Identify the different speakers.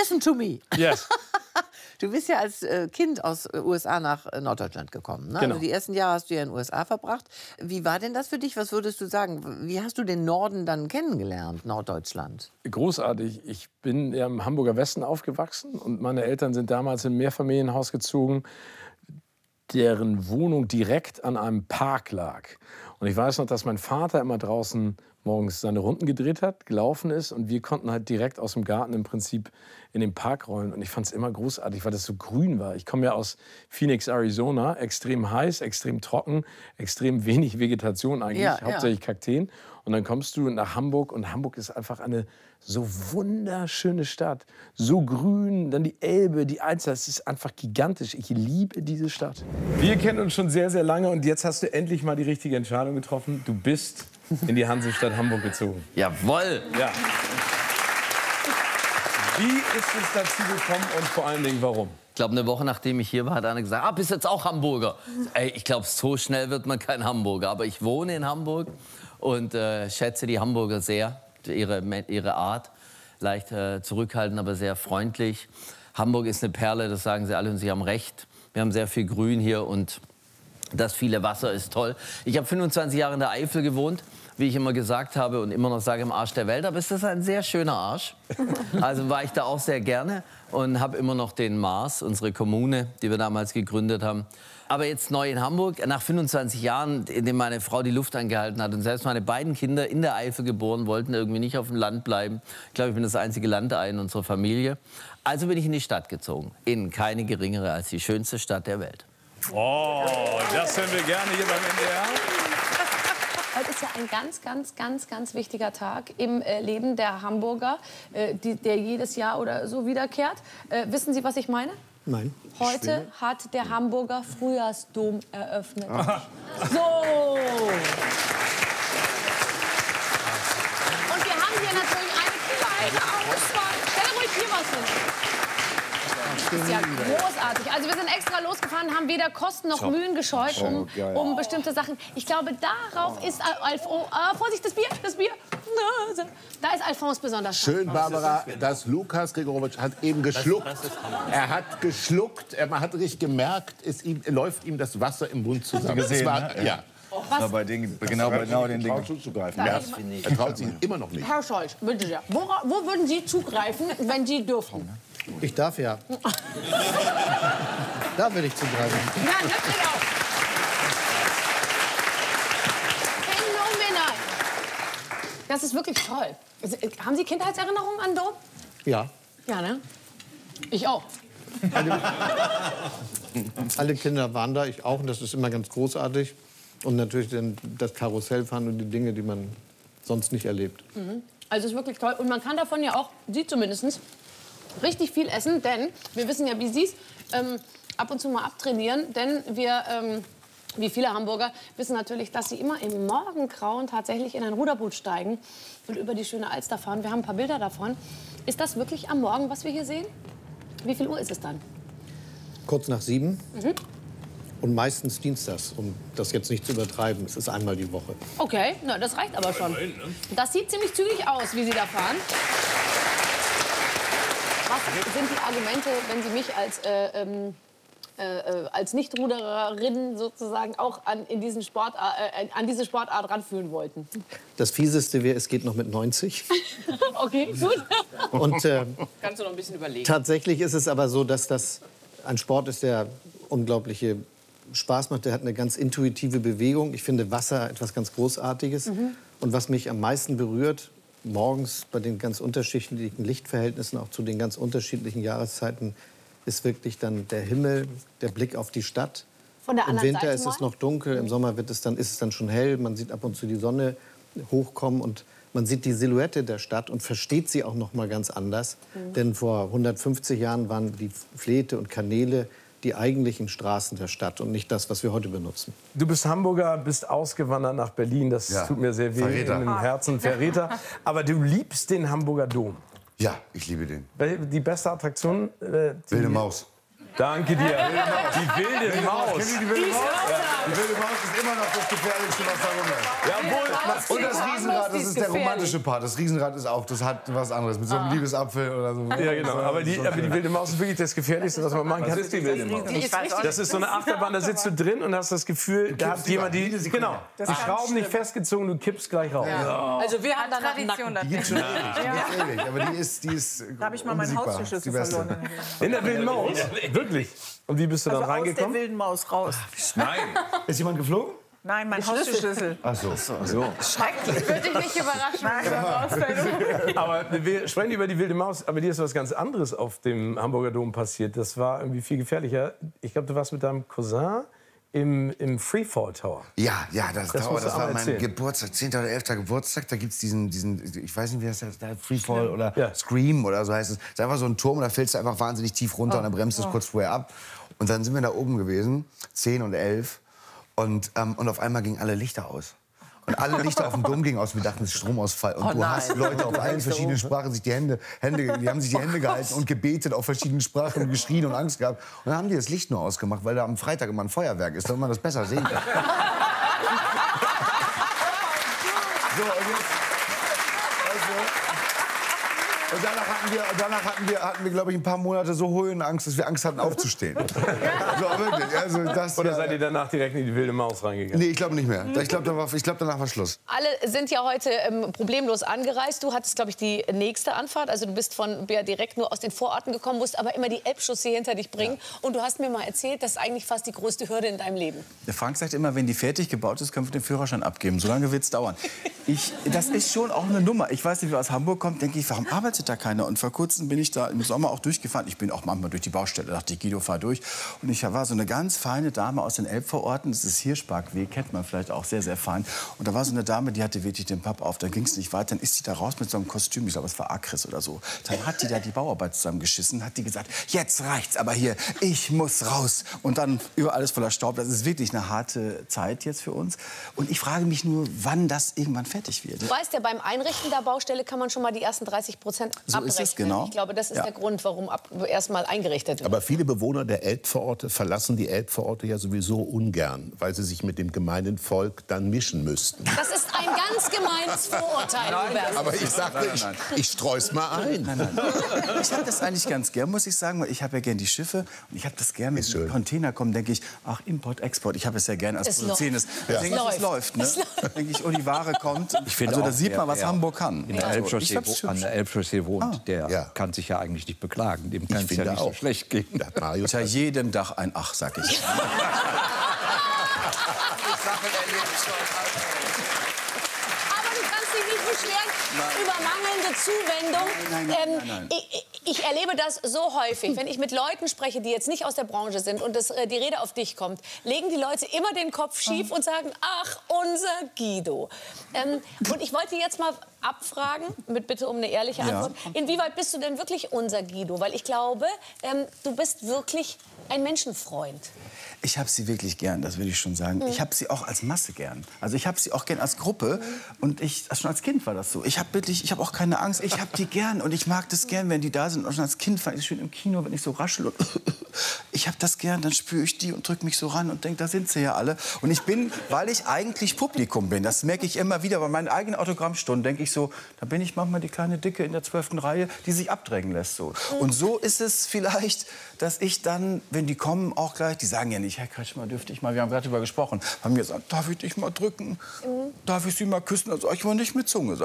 Speaker 1: Listen to me.
Speaker 2: Yes.
Speaker 1: Du bist ja als Kind aus USA nach Norddeutschland gekommen. Ne?
Speaker 2: Genau.
Speaker 1: Also die ersten Jahre hast du ja in den USA verbracht. Wie war denn das für dich? Was würdest du sagen? Wie hast du den Norden dann kennengelernt, Norddeutschland?
Speaker 2: Großartig. Ich bin ja im Hamburger Westen aufgewachsen und meine Eltern sind damals in ein Mehrfamilienhaus gezogen, deren Wohnung direkt an einem Park lag. Und ich weiß noch, dass mein Vater immer draußen morgens seine Runden gedreht hat, gelaufen ist und wir konnten halt direkt aus dem Garten im Prinzip in den Park rollen. Und ich fand es immer großartig, weil das so grün war. Ich komme ja aus Phoenix, Arizona, extrem heiß, extrem trocken, extrem wenig Vegetation eigentlich, hauptsächlich Kakteen. Und dann kommst du nach Hamburg und Hamburg ist einfach eine so wunderschöne Stadt. So grün, dann die Elbe, die Alster, es ist einfach gigantisch. Ich liebe diese Stadt. Wir kennen uns schon sehr, sehr lange und jetzt hast du endlich mal die richtige Entscheidung getroffen. Du bist in die Hansestadt Hamburg gezogen.
Speaker 3: Jawohl!
Speaker 2: Ja. Wie ist es dazu gekommen und vor allen Dingen warum?
Speaker 3: Ich glaube, eine Woche nachdem ich hier war, hat einer gesagt, ah, bist jetzt auch Hamburger? Ey, ich glaube, so schnell wird man kein Hamburger. Aber ich wohne in Hamburg und schätze die Hamburger sehr. Ihre Art, leicht zurückhaltend, aber sehr freundlich. Hamburg ist eine Perle, das sagen sie alle und sie haben recht. Wir haben sehr viel Grün hier und das viele Wasser ist toll. Ich habe 25 Jahre in der Eifel gewohnt, wie ich immer gesagt habe und immer noch sage, im Arsch der Welt. Aber es ist ein sehr schöner Arsch. Also war ich da auch sehr gerne und habe immer noch den Mars, unsere Kommune, die wir damals gegründet haben. Aber jetzt neu in Hamburg, nach 25 Jahren, in denen meine Frau die Luft angehalten hat und selbst meine beiden Kinder in der Eifel geboren, wollten irgendwie nicht auf dem Land bleiben. Ich glaube, ich bin das einzige Landei in unserer Familie. Also bin ich in die Stadt gezogen, in keine geringere als die schönste Stadt der Welt.
Speaker 2: Oh, das hören wir gerne hier beim NDR.
Speaker 4: Heute ist ja ein ganz wichtiger Tag im Leben der Hamburger, der jedes Jahr oder so wiederkehrt. Wissen Sie, was ich meine?
Speaker 5: Nein.
Speaker 4: Heute hat der Hamburger Frühjahrsdom eröffnet.
Speaker 2: Aha.
Speaker 4: So! Und wir haben hier natürlich eine kleine Auswahl. Stell ruhig hier was hin. Das ist ja großartig. Also wir sind extra losgefahren, haben weder Kosten noch Mühen gescheut, um bestimmte Sachen. Ich glaube, darauf ist Vorsicht, das Bier, das Bier. Da ist Alphonse besonders
Speaker 5: schön, Barbara, dass Lukas Gregorowitsch hat eben geschluckt. Er hat geschluckt, man hat richtig gemerkt, läuft ihm das Wasser im Mund zusammen.
Speaker 6: Gesehen,
Speaker 5: war, ja.
Speaker 6: Was? Bei den, genau den Dingen.
Speaker 5: Zuzugreifen. Er traut sich immer noch nicht.
Speaker 4: Herr Scholz, bitte sehr. Wo würden Sie zugreifen, wenn Sie dürften?
Speaker 7: Ich darf ja. Da will ich zugreifen.
Speaker 4: Ja, natürlich auch. Phänomenal. Das ist wirklich toll. Haben Sie Kindheitserinnerungen an Dom?
Speaker 7: Ja.
Speaker 4: Ja, ne? Ich auch.
Speaker 7: Alle Kinder waren da, ich auch. Und das ist immer ganz großartig. Und natürlich dann das Karussellfahren und die Dinge, die man sonst nicht erlebt.
Speaker 4: Also es ist wirklich toll. Und man kann davon ja auch, Sie zumindest, richtig viel essen. Denn wir wissen ja, wie Sie es ab und zu mal abtrainieren. Denn wir, wie viele Hamburger, wissen natürlich, dass sie immer im Morgengrauen tatsächlich in ein Ruderboot steigen und über die schöne Alster fahren. Wir haben ein paar Bilder davon. Ist das wirklich am Morgen, was wir hier sehen? Wie viel Uhr ist es dann?
Speaker 7: Kurz nach 7. Und meistens dienstags, um das jetzt nicht zu übertreiben. Es ist einmal die Woche.
Speaker 4: Okay, na, das reicht aber schon. Das sieht ziemlich zügig aus, wie Sie da fahren. Was sind die Argumente, wenn Sie mich als Nichtrudererin sozusagen auch an diese Sportart ranführen wollten?
Speaker 7: Das Fieseste wäre, es geht noch mit 90.
Speaker 4: Okay, gut.
Speaker 7: Und
Speaker 1: Kannst du noch ein bisschen überlegen.
Speaker 7: tatsächlich ist es aber so, dass das ein Sport ist, der unglaubliche Spaß macht. Der hat eine ganz intuitive Bewegung. Ich finde Wasser etwas ganz Großartiges. Und was mich am meisten berührt, morgens bei den ganz unterschiedlichen Lichtverhältnissen, auch zu den ganz unterschiedlichen Jahreszeiten, ist wirklich dann der Himmel, der Blick auf die Stadt.
Speaker 4: Von der
Speaker 7: Im
Speaker 4: anderen
Speaker 7: Winter
Speaker 4: Seite
Speaker 7: ist es
Speaker 4: mal?
Speaker 7: noch dunkel, im Sommer ist es dann schon hell. Man sieht ab und zu die Sonne hochkommen und man sieht die Silhouette der Stadt und versteht sie auch noch mal ganz anders. Denn vor 150 Jahren waren die Flete und Kanäle die eigentlichen Straßen der Stadt und nicht das, was wir heute benutzen.
Speaker 2: Du bist Hamburger, bist ausgewandert nach Berlin. Das tut mir sehr weh im Herzen, Verräter. Aber du liebst den Hamburger Dom.
Speaker 6: Ja, ich liebe den.
Speaker 2: Die beste Attraktion?
Speaker 6: Wilde Maus.
Speaker 2: Danke dir. Die wilde Maus.
Speaker 8: Kennt ihr die wilde Maus? Ja. Die wilde Maus ist immer noch das Gefährlichste, was da rumläuft. Und das Riesenrad, das ist der romantische Part. Das Riesenrad ist auch, das hat was anderes. Mit so einem Liebesapfel oder so.
Speaker 2: Ja, genau. Aber die wilde Maus ist wirklich das Gefährlichste, was man machen kann.
Speaker 6: Was ist die wilde Maus?
Speaker 2: Das ist so eine Achterbahn, da sitzt du drin und hast das Gefühl, da hat jemand die Schrauben nicht festgezogen, du kippst gleich raus.
Speaker 9: Ja. Also wir haben da Tradition.
Speaker 8: Die gibt's schon ewig. Aber die ist
Speaker 9: da habe ich mal meinen Haustürschlüssel verloren.
Speaker 2: In der wilden Maus? Wirklich? Und wie bist du dann reingekommen?
Speaker 9: Aus der wilden Maus raus.
Speaker 8: Nein. Ist jemand geflogen?
Speaker 9: Nein, mein Haustürschlüssel.
Speaker 8: Ach so.
Speaker 4: Schrecklich. Würde dich nicht überraschen.
Speaker 2: Aber wir sprechen über die wilde Maus. Aber dir ist was ganz anderes auf dem Hamburger Dom passiert. Das war irgendwie viel gefährlicher. Ich glaube, du warst mit deinem Cousin im Freefall Tower.
Speaker 8: Ja, das war mein
Speaker 2: erzählen.
Speaker 8: Geburtstag, 10. oder 11. Geburtstag. Da gibt es diesen, ich weiß nicht, wie das heißt, Freefall oder
Speaker 2: Ja.
Speaker 8: Scream oder so heißt es. Das ist einfach so ein Turm und da fällst du einfach wahnsinnig tief runter und dann bremst es kurz vorher ab. Und dann sind wir da oben gewesen, 10 und 11. Und auf einmal gingen alle Lichter aus. Und alle Lichter auf dem Dom gingen aus. Wir dachten, es ist Stromausfall. Und du hast Leute auf allen verschiedenen Sprachen die haben sich die Hände gehalten und gebetet auf verschiedenen Sprachen und geschrien und Angst gehabt. Und dann haben die das Licht nur ausgemacht, weil da am Freitag immer ein Feuerwerk ist, damit man das besser sehen kann. So, und jetzt, und danach hatten wir, glaube ich, ein paar Monate so Höhenangst, dass wir Angst hatten, aufzustehen. So, wirklich. Also das,
Speaker 2: Oder seid ihr danach direkt in die wilde Maus reingegangen?
Speaker 8: Nee, ich glaube nicht mehr. Ich glaube, danach war Schluss.
Speaker 4: Alle sind ja heute problemlos angereist. Du hattest, glaube ich, die nächste Anfahrt. Also du bist von Bär direkt nur aus den Vororten gekommen, musst aber immer die Elbchaussee hinter dich bringen. Ja. Und du hast mir mal erzählt, das ist eigentlich fast die größte Hürde in deinem Leben.
Speaker 6: Der Frank sagt immer, wenn die fertig gebaut ist, können wir den Führerschein abgeben. So lange wird es dauern. Das ist schon auch eine Nummer. Ich weiß nicht, wer aus Hamburg kommt, denke ich, warum arbeitet da keiner? Und vor kurzem bin ich da im Sommer auch durchgefahren. Ich bin auch manchmal durch die Baustelle. Da dachte ich, Guido, fahr durch. Und ich war so eine ganz feine Dame aus den Elbvororten. Das ist Hirschbergweg, kennt man vielleicht auch sehr, sehr fein. Und da war so eine Dame, die hatte wirklich den Papp auf. Dann ging es nicht weiter. Dann ist sie da raus mit so einem Kostüm. Ich glaube, es war Acris oder so. Dann hat die da die Bauarbeit zusammengeschissen. Hat die gesagt, jetzt reicht's aber hier. Ich muss raus. Und dann über alles voller Staub. Das ist wirklich eine harte Zeit jetzt für uns. Und ich frage mich nur, wann das irgendwann fertig wird.
Speaker 4: Du weißt ja, beim Einrichten der Baustelle kann man schon mal die ersten 30% abrechnen.
Speaker 6: So ist es, genau.
Speaker 4: Ich glaube, das ist der Grund, warum erst mal eingerichtet wird.
Speaker 5: Aber viele Bewohner der Elbvororte verlassen die Elbvororte ja sowieso ungern, weil sie sich mit dem gemeinen Volk dann mischen müssten.
Speaker 4: Das ist ein ganz gemeines Vorurteil.
Speaker 5: Aber ich sagte, ich streus mal ein.
Speaker 6: Nein. Ich habe das eigentlich ganz gern, muss ich sagen, weil ich habe ja gern die Schiffe und ich habe das gern, wenn die Container kommen, denke ich, ach, Import, Export, ich habe es ja gern als Produzent. Da denke ich, es läuft. Ne? Denke ich, oh, die Ware kommt. Also da sieht man, was Hamburg kann.
Speaker 10: In der Elbchaussee, an der Elbchaussee wohnt, der kann sich ja eigentlich nicht beklagen. Dem kann es ja nicht so schlecht gehen.
Speaker 6: Unter jedem Dach ein Ach, sag ich.
Speaker 4: Über mangelnde Zuwendung. Ich erlebe das so häufig, wenn ich mit Leuten spreche, die jetzt nicht aus der Branche sind und die Rede auf dich kommt, legen die Leute immer den Kopf schief und sagen, ach, unser Guido. Und ich wollte jetzt mal abfragen, mit Bitte um eine ehrliche Antwort, inwieweit bist du denn wirklich unser Guido? Weil ich glaube, du bist wirklich ein Menschenfreund.
Speaker 6: Ich habe sie wirklich gern, das will ich schon sagen. Ich habe sie auch als Masse gern. Also ich habe sie auch gern als Gruppe. Und schon als Kind war das so. Ich habe auch keine Angst. Ich habe die gern und ich mag das gern, wenn die da sind. Und schon als Kind fand ich es schön im Kino, wenn ich so raschel und ich habe das gern, dann spüre ich die und drücke mich so ran und denke, da sind sie ja alle. Und ich bin, weil ich eigentlich Publikum bin, das merke ich immer wieder, bei meinen eigenen Autogrammstunden denke ich so, da bin ich manchmal die kleine Dicke in der 12. Reihe, die sich abdrängen lässt. So. Und so ist es vielleicht, dass ich dann, wenn die kommen, auch gleich, die sagen ja nicht, Herr Kretschmer, dürfte ich mal, wir haben gerade darüber gesprochen, haben mir gesagt, darf ich dich mal drücken? Darf ich Sie mal küssen? Also ich will nicht mit Zunge sagen.